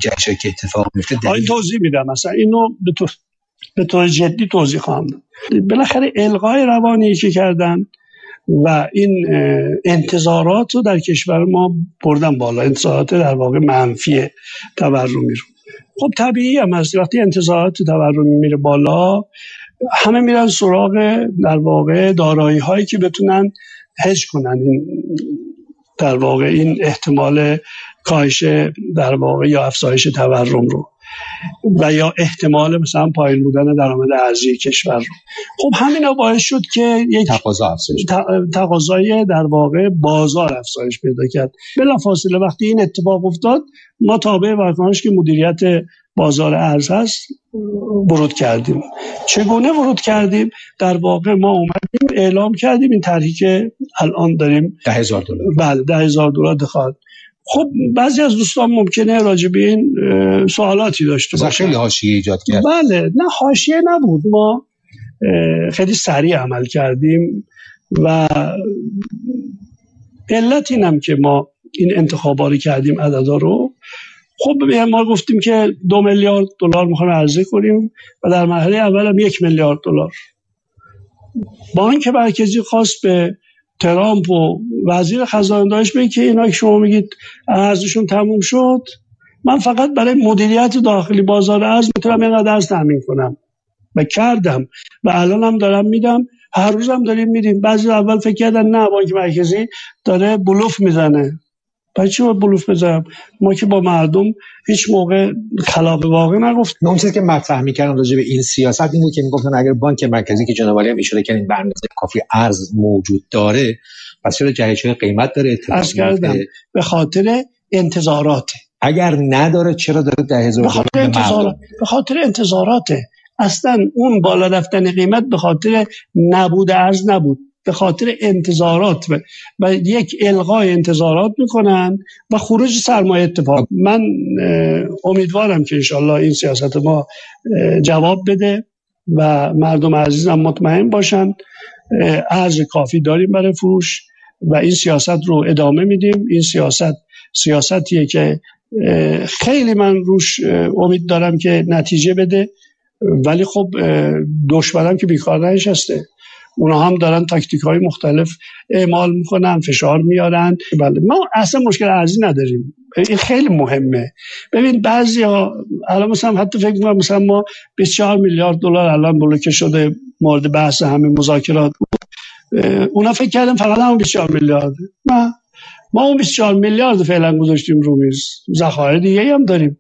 جشنی که اتفاق میفته؟ این توضیح میدم، مثلا اینو به طور جدی توضیح خواهم داد. بالاخره الغای روانی که کردن و این انتظارات رو در کشور ما بردن بالا، انتظارات در واقع منفی تورمی رو. خب طبیعی هم هست وقتی انتظارات تورمی میره بالا همه میرن سراغ در واقع دارایی هایی که بتونن هج کنن این در واقع این احتمال کاهش در واقع یا افزایش تورم رو و یا احتمال مثلا پایین بودن درآمد ارزی کشور رو. خب همینا باعث شد که یک تقاضای در واقع بازار افزایش پیدا کرد. بلافاصله وقتی این اتفاق افتاد ما تابع واکنش که مدیریت بازار ارز هست ورود کردیم. چگونه ورود کردیم؟ در واقع ما اومدیم اعلام کردیم این طرحی که الان داریم $10,000. بله $10,000 دخواد. خب بعضی از دوستان ممکنه راجع به این سوالاتی داشته باشن. خیلی حاشیه ایجاد کرد. بله، نه حاشیه نبود، ما خیلی سریع عمل کردیم و علت اینم که ما این انتخابا رو کردیم عددا رو. خب ما گفتیم که $2 میلیارد میخوایم عرضه کنیم و در مرحله اول هم $1 میلیارد. بانک مرکزی خواست به ترامپ و وزیر خزانه داشت بگه که اینا که شما میگید ارزششون تموم شد، من فقط برای مدیریت داخلی بازار ارز میتونم اینقدر ارز تامین کنم و کردم و الان هم دارم میدم، هر روز هم داریم میدیم. بعضی اول فکر کردن نه بانک مرکزی داره بلوف میزنه. برای چی باید بلوف بزنم؟ ما که با مردم هیچ موقع خلاف واقع نگفتیم. اون چیزی که مطرح می‌کردن راجع به این سیاست این بود که میگفتن اگر بانک مرکزی که جناب علی هم اشاره کردن برنامه کافی ارز موجود داره پس چرا جهش قیمت داره اتفاق میفته؟ به خاطر انتظارات. اگر نداره چرا داره $10,000 به خاطر انتظاراته. اصلا اون بالا رفتن قیمت به خاطر نبود ارز نبود، به خاطر انتظارات و یک الغای انتظارات میکنن و خروج سرمایه اتفاق. من امیدوارم که انشالله این سیاست ما جواب بده و مردم عزیزم مطمئن باشن ارز کافی داریم برای فروش و این سیاست رو ادامه میدیم. این سیاستیه که خیلی من روش امید دارم که نتیجه بده، ولی خب دشمنم که بیکار نشسته، اونا هم دارن تاکتیک‌های مختلف اعمال میکنن، فشار میارن. بله ما اصلا مشکل ارزی نداریم، این خیلی مهمه. ببین بعضیا الان مثلا حتی فکر می‌کنم مثلا ما $24 میلیارد الان بلوکه شده مورد بحث همین مذاکرات بود. اونا فکر کردن فقط همون 24 میلیارد. نه، ما اون 24 میلیارد فعلا گذاشتیم رو میز، ذخایر دیگه هم داریم.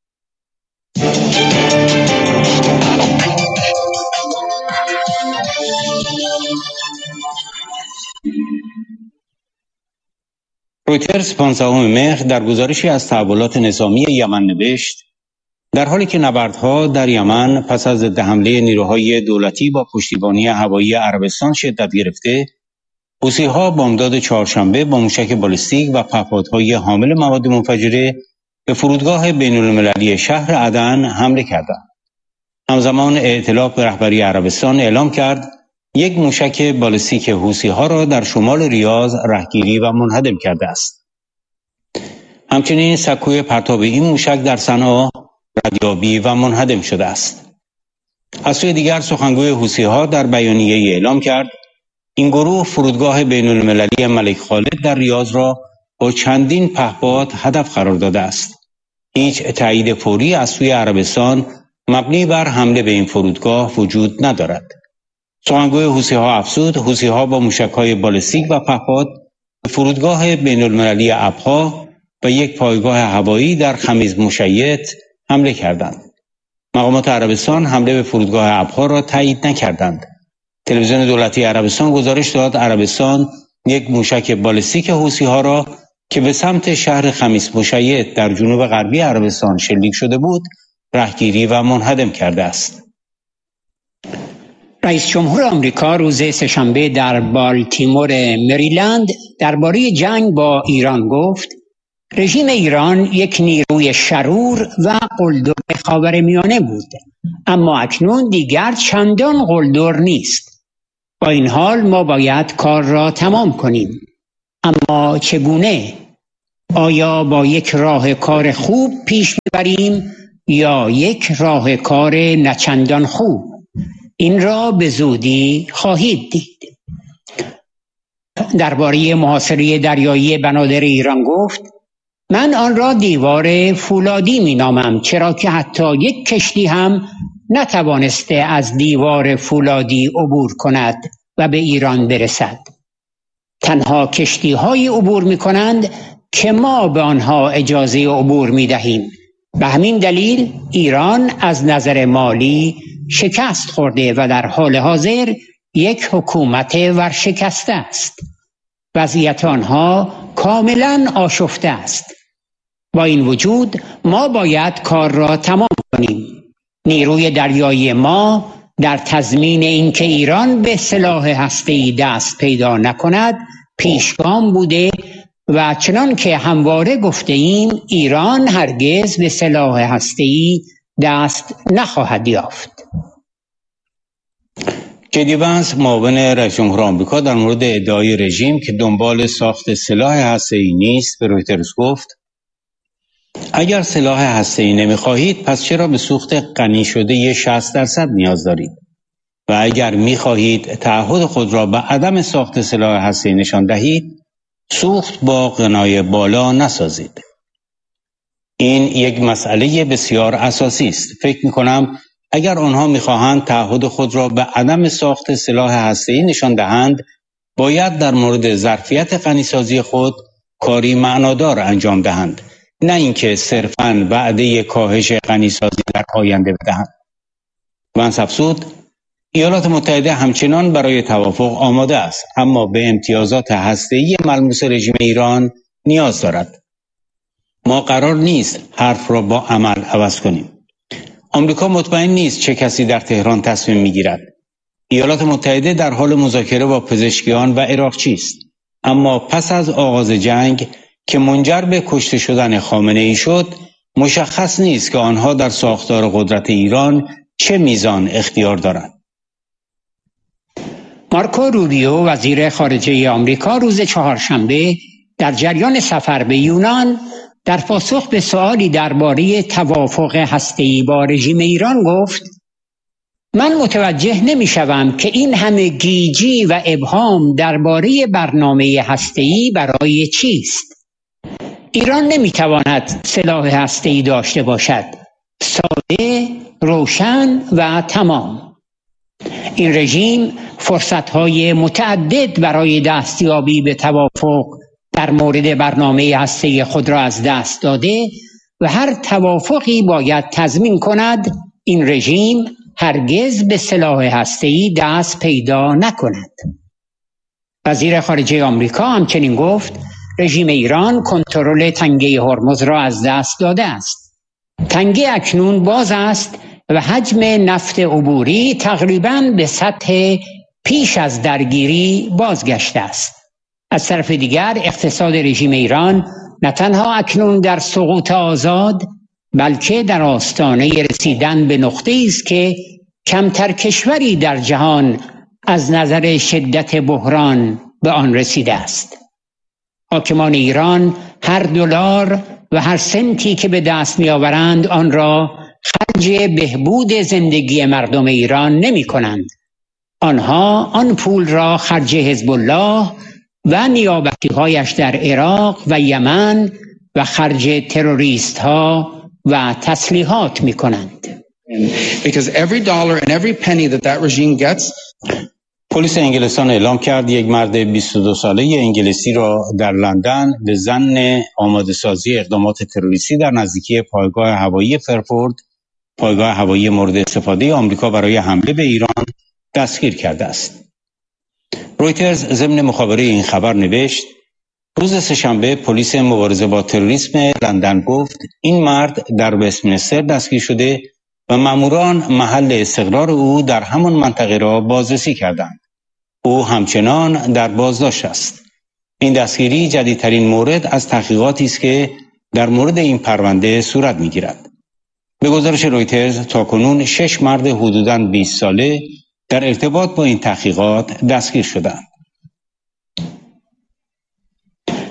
رویترز 15 مهر در گزارشی از تحولات نظامی یمن نوشت در حالی که نبردها در یمن پس از ضد حمله نیروهای دولتی با پشتیبانی هوایی عربستان شدت گرفته، حوثی‌ها بامداد چهارشنبه با موشک بالستیک و پهپادهای حامل مواد منفجره به فرودگاه بین‌المللی شهر عدن حمله کردند. همزمان ائتلاف به رهبری عربستان اعلام کرد یک موشک بالستیک حوثی‌ها را در شمال ریاض رهگیری و منهدم کرده است. همچنین سکوی پرتاب این موشک در صنعا ردیابی و منهدم شده است. از سوی دیگر سخنگوی حوثی‌ها در بیانیه‌ای اعلام کرد این گروه فرودگاه بین‌المللی ملک خالد در ریاض را با چندین پهپاد هدف قرار داده است. هیچ تایید فوری از سوی عربستان مبنی بر حمله به این فرودگاه وجود ندارد. سخنگوی حوثی‌ها افزود حوثی‌ها با موشک‌های بالستیک و پهپاد به فرودگاه بین‌المللی ابها و یک پایگاه هوایی در خمیز مشیط حمله کردند. مقامات عربستان حمله به فرودگاه ابها را تایید نکردند. تلویزیون دولتی عربستان گزارش داد عربستان یک موشک بالستیک حوثی‌ها را که به سمت شهر خمیس مشیط در جنوب غربی عربستان شلیک شده بود رهگیری و منهدم کرده است. رئیس جمهور آمریکا روز سه‌شنبه در بالتیمور مریلند درباره جنگ با ایران گفت رژیم ایران یک نیروی شرور و قلدر خاورمیانه بود، اما اکنون دیگر چندان قلدر نیست. با این حال ما باید کار را تمام کنیم. اما چگونه؟ آیا با یک راهکار خوب پیش میبریم یا یک راهکار نچندان خوب؟ این را به زودی خواهید دید. درباره محاصره دریایی بنادر ایران گفت: من آن را دیوار فولادی می نامم، چرا که حتی یک کشتی هم نتوانسته از دیوار فولادی عبور کند و به ایران برسد. تنها کشتی های عبور می کنند که ما به آنها اجازه عبور می دهیم. به همین دلیل ایران از نظر مالی شکست خورده و در حال حاضر یک حکومت ورشکسته است. وضعیت آنها کاملا آشفته است. با این وجود ما باید کار را تمام کنیم. نیروی دریایی ما در تضمین اینکه ایران به سلاح هسته‌ای دست پیدا نکند پیشگام بوده و چنان که همواره گفته ایم ایران هرگز به سلاح هسته‌ای دست نخواهد یافت. جدی وانس معاون رئیس جمهور آمریکا در مورد ادعای رژیم که دنبال ساخت سلاح هسته‌ای نیست به رویترز گفت: اگر سلاح هسته‌ای نمی‌خواهید پس چرا به سوخت غنی شده 60% نیاز دارید؟ و اگر می‌خواهید تعهد خود را به عدم ساخت سلاح هسته‌ای نشان دهید، سوخت با غنای بالا نسازید. این یک مسئله بسیار اساسی است. فکر می‌کنم اگر آنها می‌خواهند تعهد خود را به عدم ساخت سلاح هسته‌ای نشان دهند، باید در مورد ظرفیت غنیسازی خود کاری معنادار انجام دهند، نه اینکه صرفاً وعده کاهش غنیسازی در آینده بدهند. وانس افزود: ایالات متحده همچنان برای توافق آماده است، اما به امتیازات هسته‌ای ملموس رژیم ایران نیاز دارد. ما قرار نیست حرف را با عمل عوض کنیم. آمریکا مطمئن نیست چه کسی در تهران تصمیم میگیرد. ایالات متحده در حال مذاکره با پزشکیان و عراقچی است، اما پس از آغاز جنگ که منجر به کشته شدن خامنه‌ای شد، مشخص نیست که آنها در ساختار قدرت ایران چه میزان اختیار دارند. مارکو روبیو وزیر خارجه آمریکا روز چهارشنبه در جریان سفر به یونان در پاسخ به سوالی درباره توافق هسته‌ای با رژیم ایران گفت: من متوجه نمی‌شوم که این همه گیجی و ابهام درباره برنامه هسته‌ای برای چیست. ایران نمی‌تواند سلاح هسته‌ای داشته باشد. ساده، روشن و تمام. این رژیم فرصت‌های متعدد برای دستیابی به توافق در مورد برنامه هسته‌ای خود را از دست داده و هر توافقی باید تضمین کند این رژیم هرگز به سلاح هسته‌ای دست پیدا نکند. وزیر خارجه آمریکا همچنین گفت: رژیم ایران کنترل تنگه هرمز را از دست داده است. تنگه اکنون باز است و حجم نفت عبوری تقریباً به سطح پیش از درگیری بازگشته است. از طرف دیگر اقتصاد رژیم ایران نه تنها اکنون در سقوط آزاد، بلکه در آستانه رسیدن به نقطه‌ای است که کمتر کشوری در جهان از نظر شدت بحران به آن رسیده است. حاکمان ایران هر دلار و هر سنتی که به دست می‌آورند آن را خرج بهبود زندگی مردم ایران نمی‌کنند. آنها آن پول را خرج حزب الله و نیابتی‌هایش در عراق و یمن و خرج تروریست‌ها و تسلیحات می‌کنند. Because every dollar and every penny that regime gets. پلیس انگلستان اعلام کرد یک مرد 22 ساله انگلیسی را در لندن به ظن آماده‌سازی اقدامات تروریستی در نزدیکی پایگاه هوایی فرفورد، پایگاه هوایی مورد استفاده آمریکا برای حمله به ایران، دستگیر کرده است. رویترز ضمن مخابره این خبر نوشت: روز سه‌شنبه پلیس مبارزه با تروریسم لندن گفت این مرد در وستمینستر دستگیر شده و ماموران محل استقرار او در همان منطقه را بازرسی کردند. او همچنان در بازداشت است. این دستگیری جدیدترین مورد از تحقیقاتی است که در مورد این پرونده صورت می‌گیرد. به گزارش رویترز تاکنون 6 مرد حدوداً 20 ساله در ارتباط با این تحقیقات دستگیر شدند.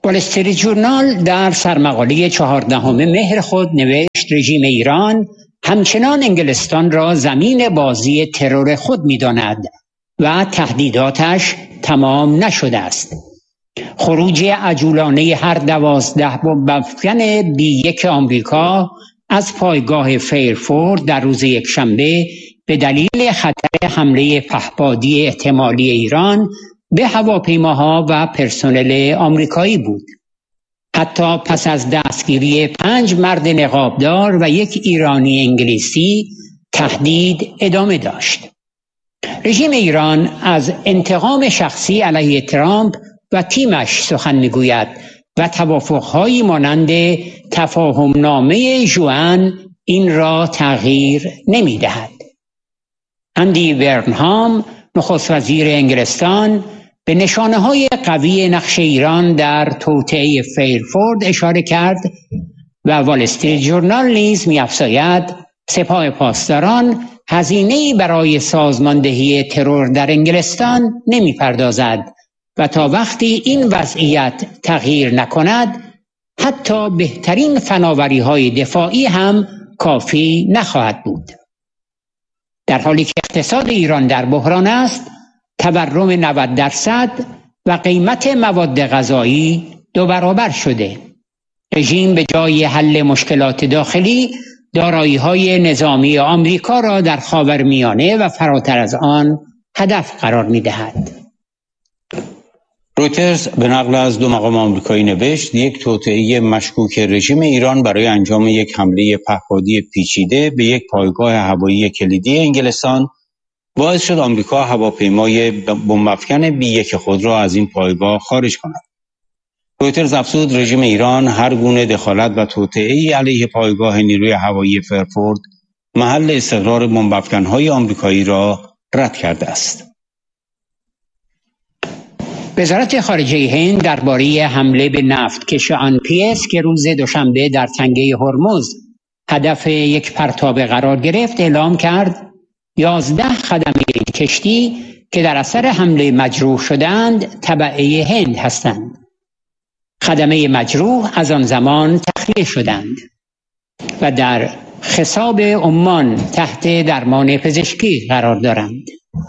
وال استریت ژورنال در سرمقاله 14 مهر خود نوشت رژیم ایران همچنان انگلستان را زمین بازی ترور خود می‌داند و تهدیداتش تمام نشده است. خروج عجولانه هر 12 بمب افکن B1 آمریکا از پایگاه فیرفورد در روز یکشنبه به دلیل خطر حمله پهپادی احتمالی ایران به هواپیماها و پرسنل آمریکایی بود. حتی پس از دستگیری 5 مرد نقابدار و 1 ایرانی انگلیسی تهدید ادامه داشت. رژیم ایران از انتقام شخصی علیه ترامپ و تیمش سخن میگوید و توافق‌هایی مانند تفاهمنامه ژوئن این را تغییر نمی‌دهد. اندی برنهام نخست وزیر انگلستان به نشانه‌های قوی نقش ایران در توطئه فیرفورد اشاره کرد و وال استریت ژورنال نیز می‌افزاید سپاه پاسداران هزینه‌ای برای سازماندهی ترور در انگلستان نمی‌پردازد و تا وقتی این وضعیت تغییر نکند حتی بهترین فناوری‌های دفاعی هم کافی نخواهد بود. در حالی که اقتصاد ایران در بحران است، تورم 90% و قیمت مواد غذایی 2 برابر شده. رژیم به جای حل مشکلات داخلی دارایی‌های نظامی آمریکا را در خاورمیانه و فراتر از آن هدف قرار می‌دهد. رویترز به نقل از 2 مقام آمریکایی نوشت یک توطئه مشکوک رژیم ایران برای انجام یک حمله پهپادی پیچیده به یک پایگاه هوایی کلیدی انگلستان باعث شد آمریکا هواپیمای بمب افکن B1 خود را از این پایگاه خارج کند. رویترز افزود رژیم ایران هر گونه دخالت و توطئه‌ای علیه پایگاه نیروی هوایی فیرفورد محل استقرار بمب افکن‌های آمریکایی را رد کرده است. وزارت خارجه هند درباره حمله به نفتکش آنپیس که روز دوشنبه در تنگه هرمز هدف یک پرتاب قرار گرفت اعلام کرد 11 خدمه این کشتی که در اثر حمله مجروح شدند تبعه هند هستند. خدمه مجروح از آن زمان تخلیه شدند و در خصاب عمان تحت درمان پزشکی قرار دارند.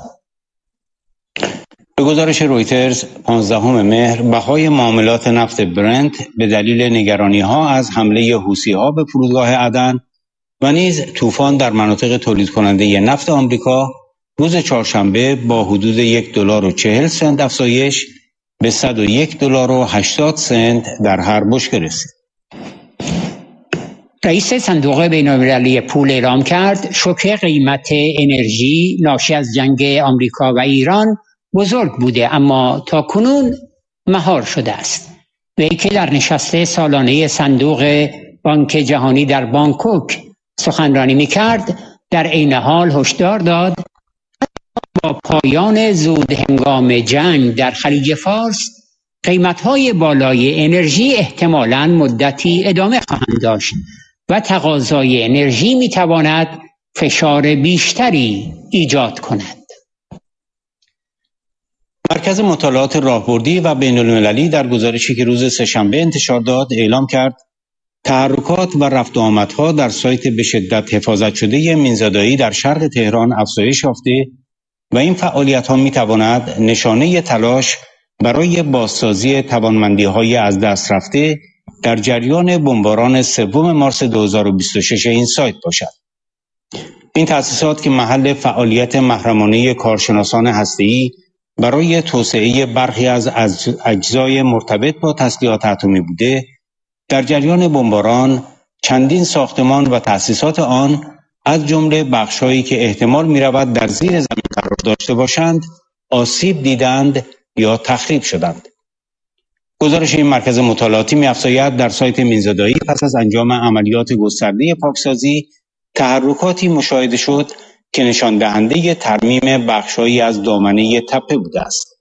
به گزارش رویترز 15 مهر بهای معاملات نفت برنت به دلیل نگرانی‌ها از حمله حوثی‌ها به فرودگاه عدن و نیز طوفان در مناطق تولید کننده نفت آمریکا روز چهارشنبه با حدود $1.40 افزایش به $101.80 در هر بشکه رسید. رئیس صندوق بین‌المللی پول اعلام کرد شوک قیمت انرژی ناشی از جنگ آمریکا و ایران بزرگ بوده اما تا کنون مهار شده است. وی که در نشست سالانه صندوق بانک جهانی در بانکوک سخنرانی می‌کرد در عین حال هشدار داد با پایان زود هنگام جنگ در خلیج فارس قیمت‌های بالای انرژی احتمالاً مدتی ادامه خواهند داشت و تقاضای انرژی می‌تواند فشار بیشتری ایجاد کند. مرکز مطالعات راهبردی و بین‌المللی در گزارشی که روز سه‌شنبه انتشار داد اعلام کرد تحرکات و رفت و آمدها در سایت به شدت حفاظت شده مینزادایی در شرق تهران افزایش یافته و این فعالیت‌ها می‌تواند نشانه تلاش برای بازسازی توانمندی‌های از دست رفته در جریان بمباران 3 مارس 2026 این سایت باشد. این تأسیسات که محل فعالیت محرمانه کارشناسان هسته‌ای برای توسعه برخی از اجزای مرتبط با تسلیحات اتمی بوده، در جریان بمباران چندین ساختمان و تأسیسات آن از جمله بخش‌هایی که احتمال می‌رود در زیر زمین قرار داشته باشند، آسیب دیدند یا تخریب شدند. گزارش این مرکز مطالعاتی می‌افزاید در سایت مینزادایی پس از انجام عملیات گسترده پاکسازی تحرکاتی مشاهده شد که نشان دهنده ترمیم بخش‌هایی از دامنه تپه بوده است.